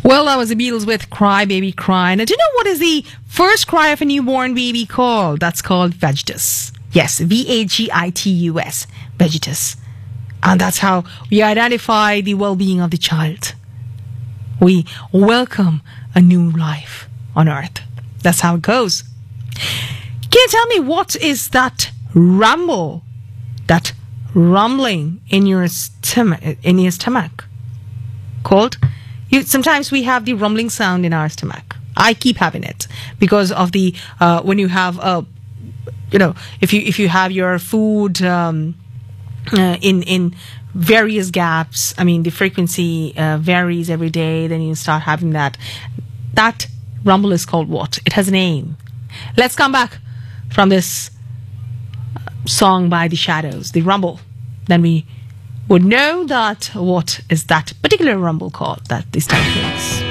Well, that was the Beatles with Cry Baby Cry. And do you know what is the first cry of a newborn baby called? That's called vegetus. Yes, Vagitus. Vegetus. And that's how we identify the well-being of the child. We welcome a new life on earth. That's how it goes. Can you tell me what is that rumble, that rumbling in your stomach called? Sometimes we have the rumbling sound in our stomach. I keep having it because of the when you have if you have your food in various gaps. I mean, the frequency varies every day. Then you start having that. That rumble is called what? It has a name. Let's come back from this song by The Shadows, The Rumble. Then we would know that what is that particular rumble called that this time is.